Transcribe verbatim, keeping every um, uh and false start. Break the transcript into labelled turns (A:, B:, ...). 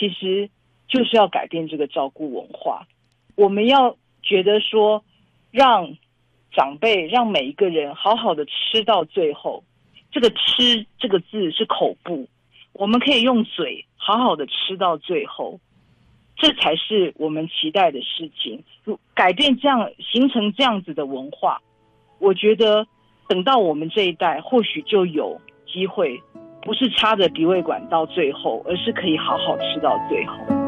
A: 其实就是要改变这个照顾文化。我们要觉得说，让长辈让每一个人好好的吃到最后，这个吃这个字是口部，我们可以用嘴好好的吃到最后，这才是我们期待的事情。改变这样形成这样子的文化，我觉得等到我们这一代或许就有机会，不是插着鼻胃管到最后，而是可以好好吃到最后。